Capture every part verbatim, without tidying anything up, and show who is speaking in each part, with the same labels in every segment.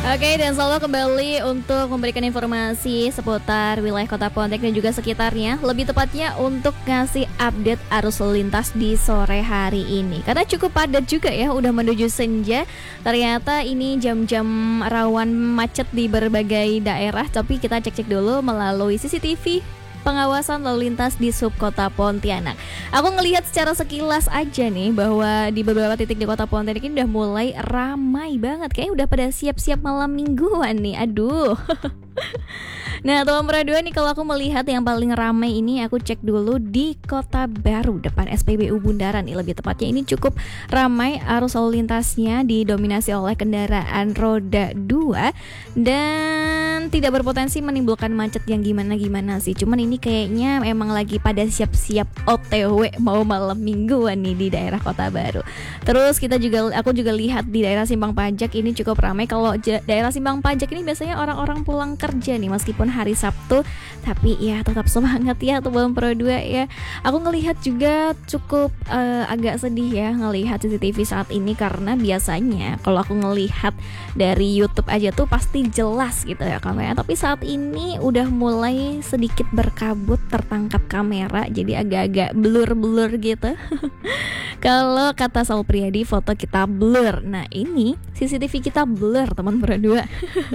Speaker 1: Oke, dan selalu kembali untuk memberikan informasi seputar wilayah Kota Pontianak dan juga sekitarnya. Lebih tepatnya untuk ngasih update arus lalu lintas di sore hari ini. Karena cukup padat juga ya, udah menuju senja. Ternyata ini jam-jam rawan macet di berbagai daerah. Tapi kita cek-cek dulu melalui C C T V pengawasan lalu lintas di subkota Pontianak. Aku ngelihat secara sekilas aja nih bahwa di beberapa titik di kota Pontianak ini udah mulai ramai banget. Kayaknya udah pada siap-siap malam mingguan nih. Aduh. Nah, teman berdua nih, kalau aku melihat yang paling ramai ini, aku cek dulu di Kota Baru depan S P B U Bundaran nih, lebih tepatnya ini cukup ramai arus lalu lintasnya, didominasi oleh kendaraan roda dua dan tidak berpotensi menimbulkan macet yang gimana-gimana sih. Cuman ini kayaknya emang lagi pada siap-siap O T W mau malam mingguan nih di daerah Kota Baru. Terus kita juga aku juga lihat di daerah Simpang Pajak ini cukup ramai. Kalau j- daerah Simpang Pajak ini biasanya orang-orang pulang kerja nih, meskipun hari Sabtu, tapi ya tetap semangat ya teman Pro dua ya. Aku ngelihat juga cukup uh, agak sedih ya ngelihat C C T V saat ini, karena biasanya kalau aku ngelihat dari YouTube aja tuh pasti jelas gitu ya kamera, tapi saat ini udah mulai sedikit berkabut tertangkap kamera, jadi agak-agak blur-blur gitu. Kalau kata Saul Priadi, foto kita blur. Nah, ini C C T V kita blur teman Pro dua.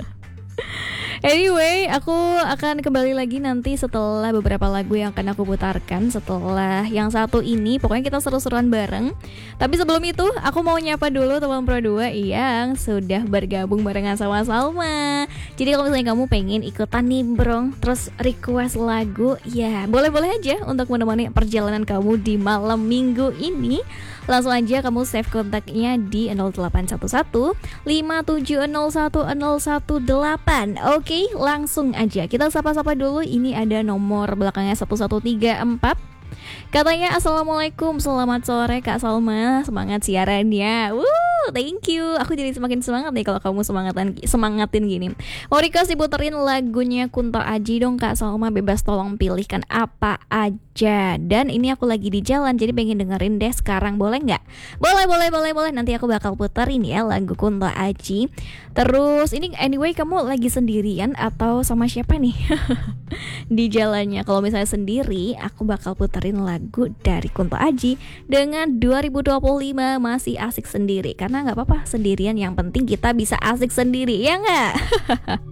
Speaker 1: Anyway, aku akan kembali lagi nanti setelah beberapa lagu yang akan aku putarkan setelah yang satu ini. Pokoknya kita seru-seruan bareng. Tapi sebelum itu, aku mau nyapa dulu teman Pro dua yang sudah bergabung barengan sama Salma. Jadi kalau misalnya kamu pengen ikutan nimbrong, terus request lagu, ya boleh-boleh aja untuk menemani perjalanan kamu di malam minggu ini. Langsung aja kamu save kontaknya di nol delapan satu satu lima tujuh nol satu nol satu delapan. Oke, langsung aja kita sapa-sapa dulu. Ini ada nomor belakangnya satu satu tiga empat. Katanya assalamualaikum, selamat sore Kak Salma, semangat siarannya. Wuh, thank you. Aku jadi semakin semangat nih kalau kamu semangatan semangatin gini. Mau request diputerin lagunya Kunto Aji dong Kak Salma, bebas tolong pilihkan apa aja. Dan ini aku lagi di jalan, jadi pengen dengerin deh sekarang, boleh nggak? Boleh, boleh, boleh, boleh. Nanti aku bakal puterin ya lagu Kunto Aji. Terus ini anyway, kamu lagi sendirian atau sama siapa nih? Di jalannya. Kalau misalnya sendiri, aku bakal puterin lagu dari Kunto Aji dengan dua ribu dua puluh lima masih asik sendiri. Karena nggak apa-apa sendirian, yang penting kita bisa asik sendiri, ya nggak?